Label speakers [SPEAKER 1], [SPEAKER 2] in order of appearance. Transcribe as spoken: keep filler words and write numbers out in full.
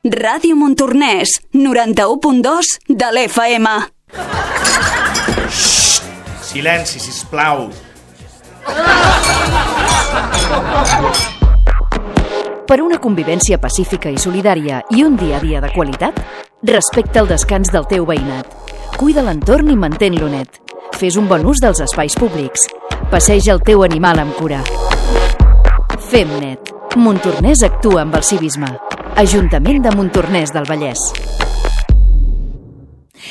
[SPEAKER 1] Ràdio Montornès, noranta-u punt dos de l'F M.
[SPEAKER 2] Xxt! Silenci, sisplau.
[SPEAKER 3] Per una convivència pacífica i solidària i un dia a dia de qualitat, respecta el descans del teu veïnat. Cuida l'entorn i mantén-lo net. Fes un bon ús dels espais públics. Passeja el teu animal amb cura. Fem net. Montornès actua amb el civisme. Ajuntament de Montornès del Vallès.